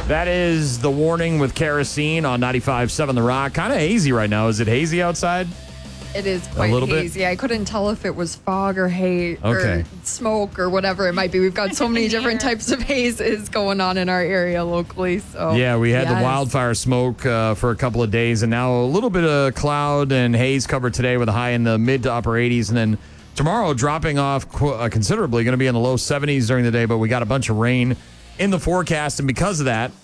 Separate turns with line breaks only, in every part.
That is The Warning with Kerosene on 95.7 The Rock. Kind of hazy right now. Is it hazy outside?
It is quite hazy. Bit? I couldn't tell if it was fog or haze or smoke or whatever it might be. We've got so many different types of hazes going on in our area locally. So
yeah, we had the wildfire smoke for a couple of days, and now a little bit of cloud and haze cover today with a high in the mid to upper 80s, and then tomorrow dropping off considerably, going to be in the low 70s during the day, but we got a bunch of rain in the forecast, and because of that,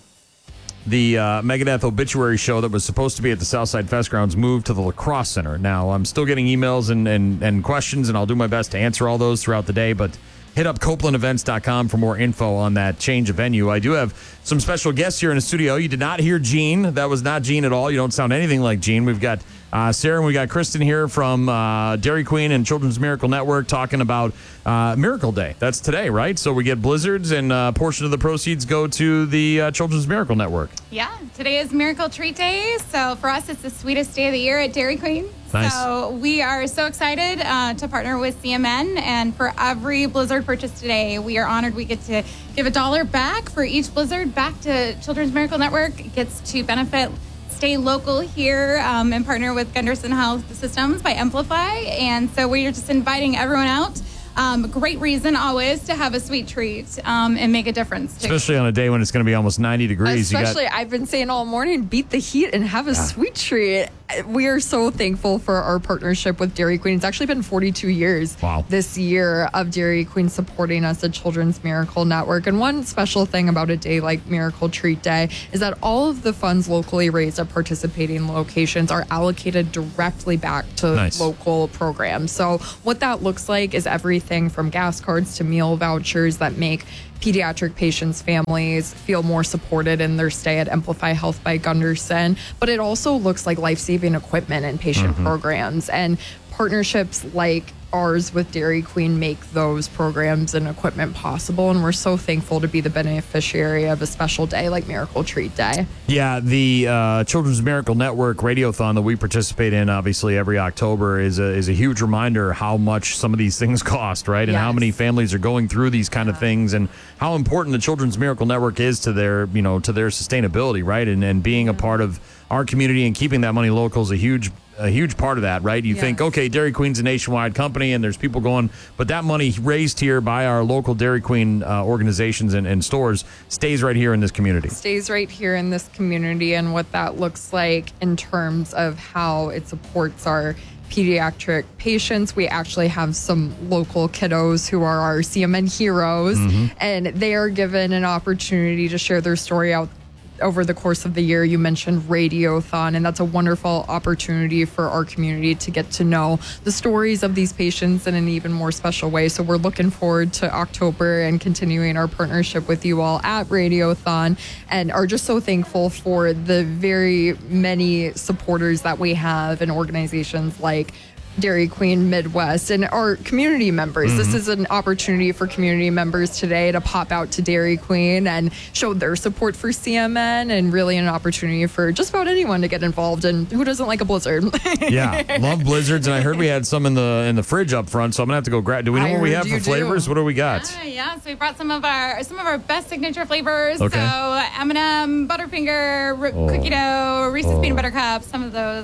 the Megadeth obituary show that was supposed to be at the Southside Fest grounds moved to the Lacrosse Center. Now, I'm still getting emails and questions, and I'll do my best to answer all those throughout the day, but hit up CopelandEvents.com for more info on that change of venue. I do have some special guests here in the studio. You did not hear Gene. That was not Gene at all. You don't sound anything like Gene. We've got Sarah and we got Kristen here from Dairy Queen and Children's Miracle Network talking about Miracle Day. That's today, right? So we get blizzards, and a portion of the proceeds go to the Children's Miracle Network.
Yeah, today is Miracle Treat Day. So for us, it's the sweetest day of the year at Dairy Queen.
Nice.
So we are so excited to partner with CMN, and for every Blizzard purchase today, we are honored we get to give $1 back for each Blizzard back to Children's Miracle Network. It gets to benefit stay local here and partner with Gunderson Health Systems by Amplify. And so we're just inviting everyone out. Great reason always to have a sweet treat and make a difference too.
Especially on a day when it's going to be almost 90 degrees.
Especially, I've been saying all morning, beat the heat and have a sweet treat. We are so thankful for our partnership with Dairy Queen. It's actually been 42 years this year of Dairy Queen supporting us at Children's Miracle Network. And one special thing about a day like Miracle Treat Day is that all of the funds locally raised at participating locations are allocated directly back to local programs. So what that looks like is everything from gas cards to meal vouchers that make pediatric patients' families feel more supported in their stay at Amplify Health by Gunderson. But it also looks like life-saving equipment and patient programs. And partnerships like ours with Dairy Queen make those programs and equipment possible. And we're so thankful to be the beneficiary of a special day like Miracle Treat Day.
Yeah, the Children's Miracle Network Radiothon that we participate in, obviously, every October is a huge reminder how much some of these things cost, right? And how many families are going through these kind of things, and how important the Children's Miracle Network is to their, to their sustainability, right? And being a part of our community and keeping that money local is a huge part of that, right? You think, okay, Dairy Queen's a nationwide company and there's people going, but that money raised here by our local Dairy Queen organizations and stores stays right here in this community.
Stays right here in this community, and what that looks like in terms of how it supports our pediatric patients. We actually have some local kiddos who are our CMN heroes, and they are given an opportunity to share their story out over the course of the year. You mentioned Radiothon, and that's a wonderful opportunity for our community to get to know the stories of these patients in an even more special way. So we're looking forward to October and continuing our partnership with you all at Radiothon, and are just so thankful for the very many supporters that we have in organizations like Dairy Queen Midwest and our community members. This is an opportunity for community members today to pop out to Dairy Queen and show their support for CMN, and really an opportunity for just about anyone to get involved. And who doesn't like a blizzard?
Yeah, love blizzards. And I heard we had some in the fridge up front, so I'm gonna have to go grab. Do we know what we have for flavors? What do we got?
Yeah, so we brought some of our best signature flavors.
Okay.
So M&M, Butterfinger, cookie dough, Reese's peanut butter cups, some of those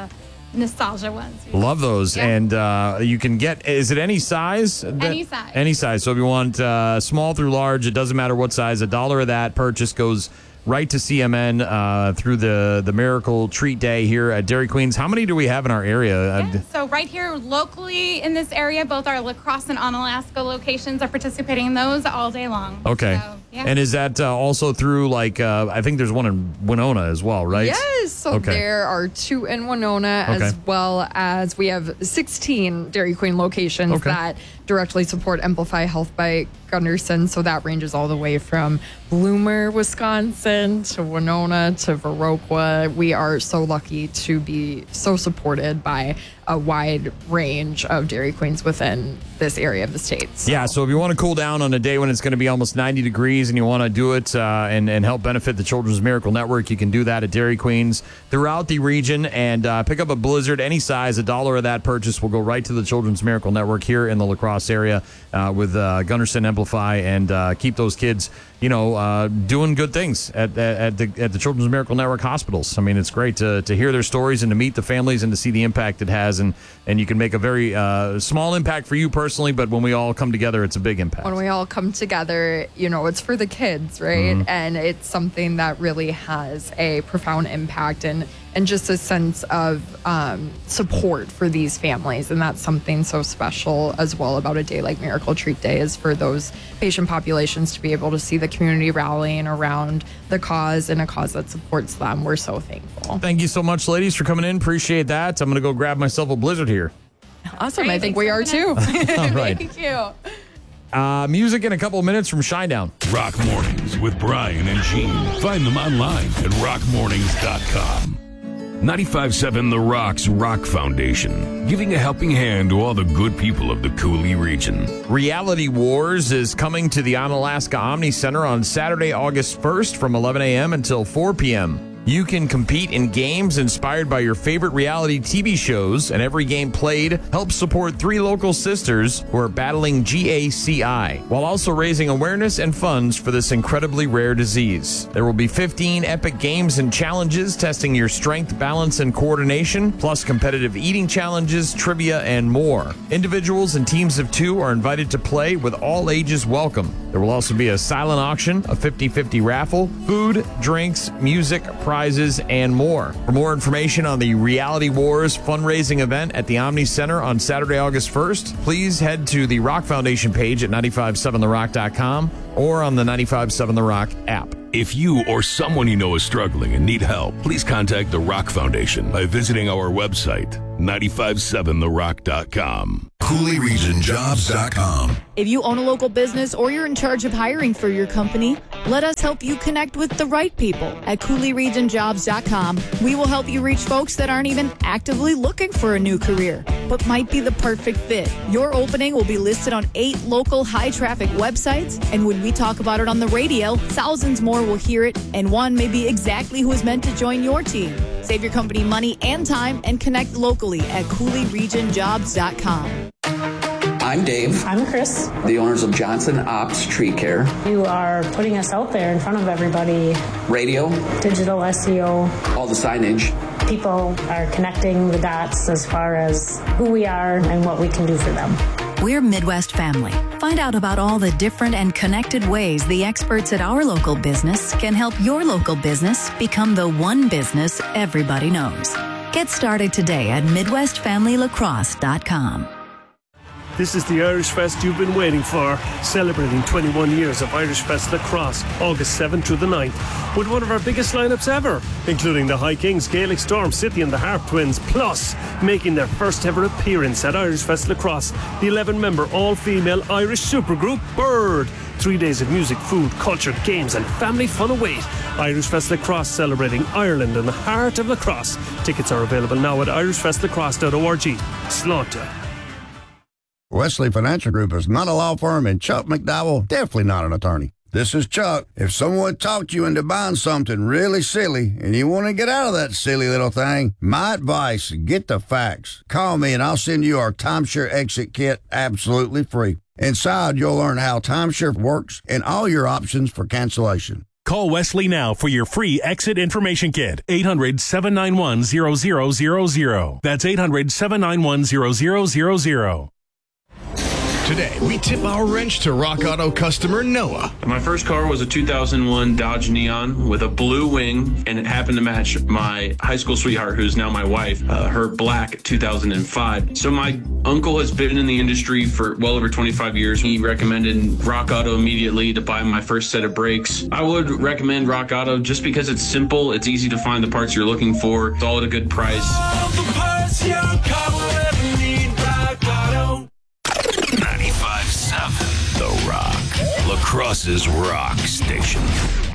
nostalgia ones.
Love those. And you can get, is it any size?
Any size.
Any size. So if you want small through large, it doesn't matter what size. $1 of that purchase goes right to CMN through the Miracle Treat Day here at Dairy Queen's. How many do we have in our area?
So right here locally in this area, both our La Crosse and Onalaska locations are participating in those all day long.
Okay.
So,
and is that also through, like, I think there's one in Winona as well, right?
Yes. So there are 2 in Winona, as well as we have 16 Dairy Queen locations that directly support Amplify Health by Gunderson. So that ranges all the way from Bloomer, Wisconsin to Winona to Viroqua. We are so lucky to be so supported by a wide range of Dairy Queens within this area of the state. So.
Yeah, so if you want to cool down on a day when it's going to be almost 90 degrees and you want to do it and help benefit the Children's Miracle Network, you can do that at Dairy Queens throughout the region and pick up a Blizzard any size. $1 of that purchase will go right to the Children's Miracle Network here in the La Crosse area with Gunderson Amplify and keep those kids, doing good things at the Children's Miracle Network hospitals. I mean, it's great to hear their stories and to meet the families and to see the impact it has. And you can make a very small impact for you personally, but when we all come together, it's a big impact.
When we all come together, it's for the kids, right? Mm-hmm. And it's something that really has a profound impact and just a sense of support for these families. And that's something so special as well about a day like Miracle Treat Day, is for those patient populations to be able to see the community rallying around the cause and a cause that supports them. We're so thankful.
Thank you so much, ladies, for coming in. Appreciate that. I'm going to go grab myself a Blizzard here.
Awesome. Great, I think we are too.
All right.
Thank you.
Music in a couple of minutes from Shinedown.
Rock Mornings with Brian and Gene. Find them online at rockmornings.com. 95.7 The Rock's Rock Foundation, giving a helping hand to all the good people of the Cooley region.
Reality Wars is coming to the Onalaska Omni Center on Saturday, August 1st from 11 a.m. until 4 p.m. You can compete in games inspired by your favorite reality TV shows, and every game played helps support 3 local sisters who are battling GACI, while also raising awareness and funds for this incredibly rare disease. There will be 15 epic games and challenges testing your strength, balance, and coordination, plus competitive eating challenges, trivia, and more. Individuals and teams of 2 are invited to play, with all ages welcome. There will also be a silent auction, a 50-50 raffle, food, drinks, music, prizes, and more. For more information on the Reality Wars fundraising event at the Omni Center on Saturday, August 1st, please head to the Rock Foundation page at 957therock.com or on the 957 The Rock app.
If you or someone you know is struggling and need help, please contact the Rock Foundation by visiting our website, 957therock.com.
CooleyRegionJobs.com.
If you own a local business or you're in charge of hiring for your company, let us help you connect with the right people at CooleyRegionJobs.com. We will help you reach folks that aren't even actively looking for a new career, but might be the perfect fit. Your opening will be listed on 8 local high-traffic websites, and when we talk about it on the radio, thousands more will hear it, and one may be exactly who is meant to join your team. Save your company money and time and connect locally at CooleyRegionJobs.com.
I'm Dave.
I'm Chris.
The owners of Johnson Ops Tree Care.
You are putting us out there in front of everybody.
Radio.
Digital SEO.
All the signage.
People are connecting the dots as far as who we are and what we can do for them.
We're Midwest Family. Find out about all the different and connected ways the experts at our local business can help your local business become the one business everybody knows. Get started today at MidwestFamilyLacrosse.com.
This is the Irish Fest you've been waiting for, celebrating 21 years of Irish Fest Lacrosse, August 7th to the 9th, with one of our biggest lineups ever, including the High Kings, Gaelic Storm, City and the Harp Twins, plus making their first ever appearance at Irish Fest Lacrosse, the 11-member all-female Irish supergroup Bird. 3 days of music, food, culture, games and family fun await. Irish Fest Lacrosse, celebrating Ireland in the heart of lacrosse. Tickets are available now at irishfestlacrosse.org. Slaughter.
Wesley Financial Group is not a law firm, and Chuck McDowell, definitely not an attorney. This is Chuck. If someone talked you into buying something really silly and you want to get out of that silly little thing, my advice, get the facts. Call me and I'll send you our timeshare exit kit absolutely free. Inside, you'll learn how timeshare works and all your options for cancellation.
Call Wesley now for your free exit information kit. 800-791-0000. That's 800-791-0000.
Today, we tip our wrench to Rock Auto customer Noah.
My first car was a 2001 Dodge Neon with a blue wing, and it happened to match my high school sweetheart, who's now my wife, her black 2005. So my uncle has been in the industry for well over 25 years. He recommended Rock Auto immediately to buy my first set of brakes. I would recommend Rock Auto just because it's simple, it's easy to find the parts you're looking for, it's all at a good price.
All the parts your car will ever need, Rock Auto.
95.7 The Rock, La Crosse's rock station.